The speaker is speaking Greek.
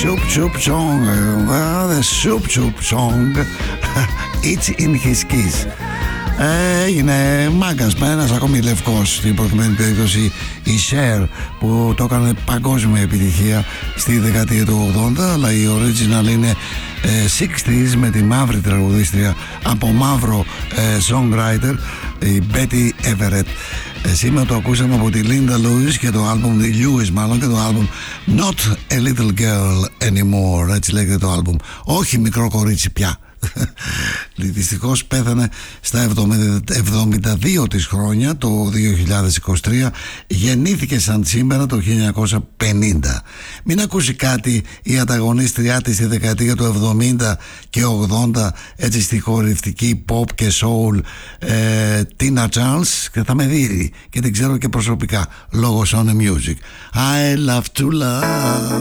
Soup Soup Song, the Soup Soup Song, It's in his keys. Έγινε μάγκας με ένας ακόμη λευκός, στην προκειμένη περίπτωση η Cher, που το έκανε παγκόσμια επιτυχία στη δεκαετία του 80, αλλά η original είναι 60s με τη μαύρη τραγουδίστρια από μαύρο songwriter, η Betty Everett. Σήμερα το ακούσαμε από τη Linda Lewis και το άλμπουμ, τη Lewis μάλλον, και το άλμπουμ Not a Little Girl Anymore, έτσι λέγεται το άλμπουμ, όχι μικρό κορίτσι πια. Δυστυχώς πέθανε στα 72 της χρόνια το 2023. Γεννήθηκε σαν σήμερα το 1950. Μην ακούσει κάτι η ανταγωνίστριά της στη δεκαετία του 70 και 80, έτσι στη χορευτική pop και soul, Tina Charles, και θα με δει, και την ξέρω και προσωπικά λόγω Sony Music. I love to love.